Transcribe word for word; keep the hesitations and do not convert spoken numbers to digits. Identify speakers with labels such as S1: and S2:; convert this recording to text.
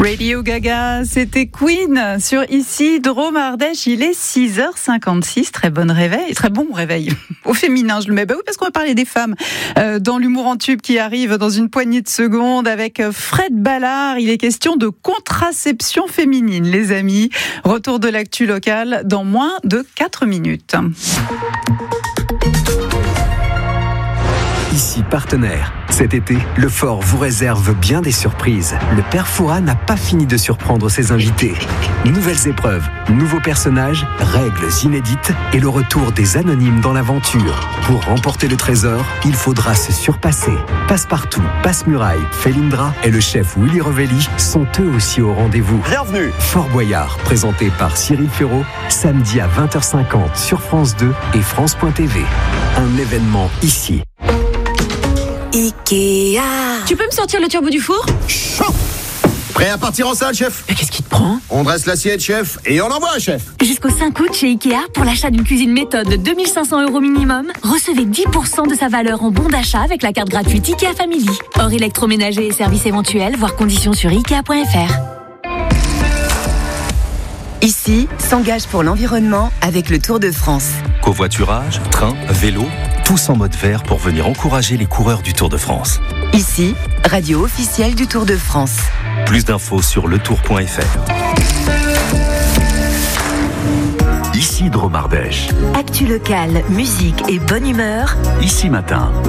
S1: Radio Gaga, c'était Queen sur Ici, Drôme Ardèche. Il est six heures cinquante-six. Très bon réveil, très bon réveil. Au féminin, je le mets. Bah oui, parce qu'on va parler des femmes euh, dans l'humour en tube qui arrive dans une poignée de secondes avec Fred Ballard. Il est question de contraception féminine, les amis. Retour de l'actu locale dans moins de quatre minutes.
S2: Ici partenaire. Cet été, le Fort vous réserve bien des surprises. Le père Fouras n'a pas fini de surprendre ses invités. Nouvelles épreuves, nouveaux personnages, règles inédites et le retour des anonymes dans l'aventure. Pour remporter le trésor, il faudra se surpasser. Passepartout, Passe-Muraille, Felindra et le chef Willy Revelli sont eux aussi au rendez-vous.
S3: Bienvenue.
S2: Fort Boyard, présenté par Cyril Ferraud, samedi à vingt heures cinquante sur France deux et France point T V. Un événement ici.
S4: Ikea.
S5: Tu peux me sortir le turbo du four ?
S3: Chaud. Prêt à partir en salle, chef ?
S5: Mais qu'est-ce qui te prend ?
S3: On dresse l'assiette, chef, et on envoie, chef.
S5: Jusqu'au cinq août chez Ikea, pour l'achat d'une cuisine méthode de deux mille cinq cents euros minimum, recevez dix pour cent de sa valeur en bon d'achat avec la carte gratuite Ikea Family. Hors électroménager et services éventuels, voire conditions sur ikea point f r.
S4: Ici, s'engage pour l'environnement avec le Tour de France.
S6: Covoiturage, train, vélo, tous en mode vert pour venir encourager les coureurs du Tour de France.
S4: Ici, radio officielle du Tour de France.
S6: Plus d'infos sur le tour point f r.
S7: Ici Drôme Ardèche.
S4: Actu locale, musique et bonne humeur.
S7: Ici matin.